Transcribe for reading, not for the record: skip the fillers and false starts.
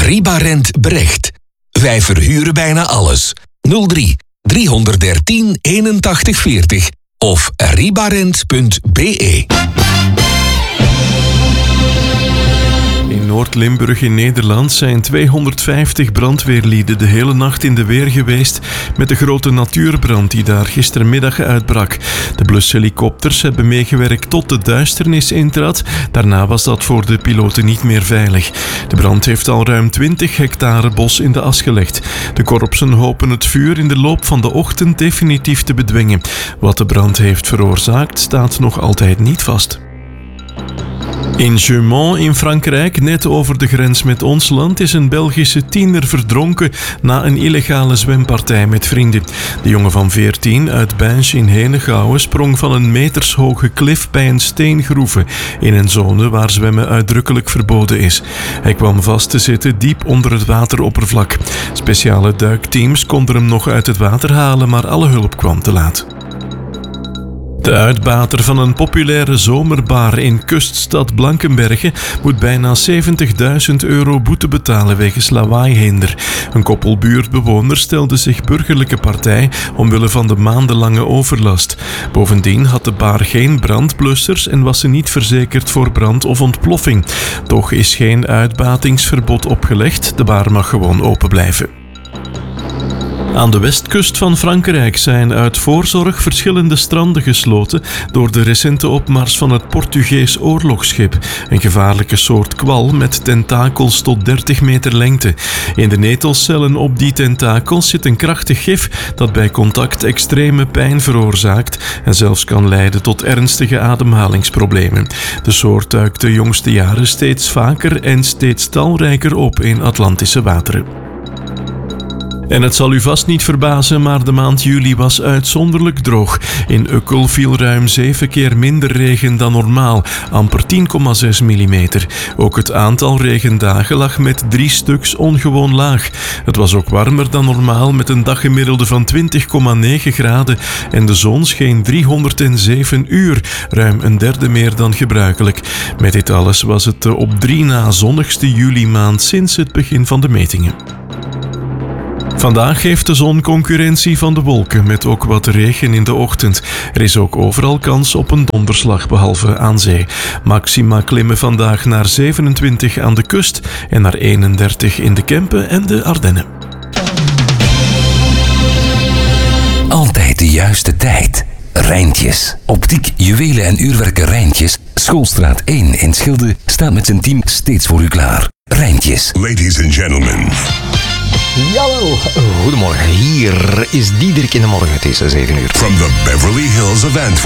Ribarent Brecht. Wij verhuren bijna alles. 03 313 81 40 of ribarent.be. In Noord-Limburg in Nederland zijn 250 brandweerlieden de hele nacht in de weer geweest met de grote natuurbrand die daar gistermiddag uitbrak. De blushelikopters hebben meegewerkt tot de duisternis intrad. Daarna was dat voor de piloten niet meer veilig. De brand heeft al ruim 20 hectare bos in de as gelegd. De korpsen hopen het vuur in de loop van de ochtend definitief te bedwingen. Wat de brand heeft veroorzaakt staat nog altijd niet vast. In Jeumont in Frankrijk, net over de grens met ons land, is een Belgische tiener verdronken na een illegale zwempartij met vrienden. De jongen van 14 uit Binche in Henegouwen sprong van een metershoge klif bij een steengroeve in een zone waar zwemmen uitdrukkelijk verboden is. Hij kwam vast te zitten diep onder het wateroppervlak. Speciale duikteams konden hem nog uit het water halen, maar alle hulp kwam te laat. De uitbater van een populaire zomerbar in kuststad Blankenberge moet bijna €70.000 boete betalen wegens lawaaihinder. Een koppel buurtbewoners stelde zich burgerlijke partij omwille van de maandenlange overlast. Bovendien had de bar geen brandblussers en was ze niet verzekerd voor brand of ontploffing. Toch is geen uitbatingsverbod opgelegd, de bar mag gewoon open blijven. Aan de westkust van Frankrijk zijn uit voorzorg verschillende stranden gesloten door de recente opmars van het Portugees oorlogsschip, een gevaarlijke soort kwal met tentakels tot 30 meter lengte. In de netelcellen op die tentakels zit een krachtig gif dat bij contact extreme pijn veroorzaakt en zelfs kan leiden tot ernstige ademhalingsproblemen. De soort duikt de jongste jaren steeds vaker en steeds talrijker op in Atlantische wateren. En het zal u vast niet verbazen, maar de maand juli was uitzonderlijk droog. In Ukkel viel ruim 7 keer minder regen dan normaal, amper 10,6 mm. Ook het aantal regendagen lag met 3 stuks ongewoon laag. Het was ook warmer dan normaal met een daggemiddelde van 20,9 graden en de zon scheen 307 uur, ruim een derde meer dan gebruikelijk. Met dit alles was het de op 3 na zonnigste juli-maand sinds het begin van de metingen. Vandaag geeft de zon concurrentie van de wolken met ook wat regen in de ochtend. Er is ook overal kans op een donderslag behalve aan zee. Maxima klimmen vandaag naar 27 aan de kust en naar 31 in de Kempen en de Ardennen. Altijd de juiste tijd. Rijntjes. Optiek, juwelen en uurwerken Rijntjes. Schoolstraat 1 in Schilde staat met zijn team steeds voor u klaar. Rijntjes. Ladies and gentlemen. Jawel, goedemorgen. Hier is Diederik in de morgen. Het is 7 uur. From the Beverly Hills of Antwerp.